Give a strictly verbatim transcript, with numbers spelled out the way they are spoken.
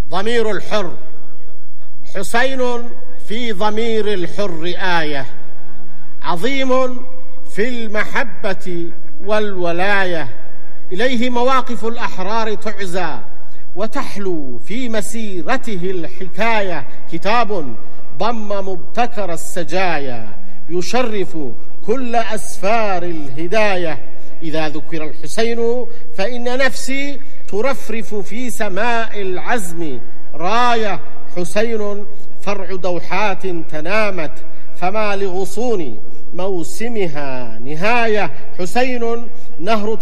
ضمير الحر. حسين في ضمير الحر آية، عظيم في المحبة والولاية. إليه مواقف الأحرار تعزى، وتحلو في مسيرته الحكاية. كتاب ضم مبتكر السجايا، يشرف كل أسفار الهداية. إذا ذكر الحسين فإن نفسي ترفرف في سماء العزم راية. حسين فرع دوحات تنامت، فما لغصون موسمها نهاية. حسين نهر